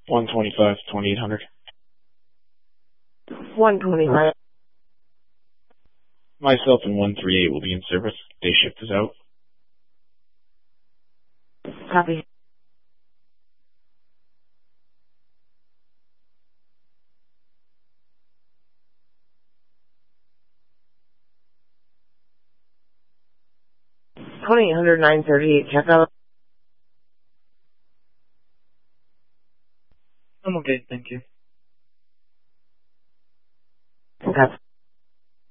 125, 2800. 125. Myself and 138 will be in service. Day shift is out. Copy. $2,800, 938, check out. I'm okay, thank you. Okay.